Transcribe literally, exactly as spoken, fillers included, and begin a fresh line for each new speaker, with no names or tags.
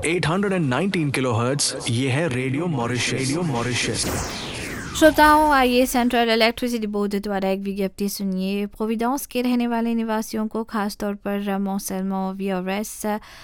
At hundred nineteen kilohertz, ये है radio Mauritius. Radio Mauritius.
श्रोताओं, आइए सेंट्रल इलेक्ट्रिसिटी बोर्ड द्वारा एक विज्ञप्ति सुनिए। प्रोविडेंस के रहने वाले निवासियों को खासतौर पर मोसेलमो वीआरएस